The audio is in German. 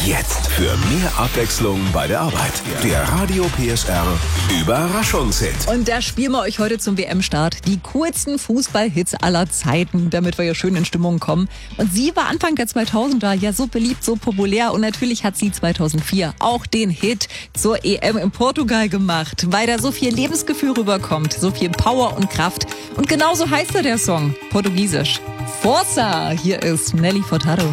Jetzt für mehr Abwechslung bei der Arbeit. Der Radio PSR Überraschungshit. Und da spielen wir euch heute zum WM-Start die coolsten Fußballhits aller Zeiten, damit wir ja schön in Stimmung kommen. Und sie war Anfang der 2000er ja so beliebt, so populär. Und natürlich hat sie 2004 auch den Hit zur EM in Portugal gemacht, weil da so viel Lebensgefühl rüberkommt, so viel Power und Kraft. Und genauso heißt der Song, portugiesisch. Força! Hier ist Nelly Furtado.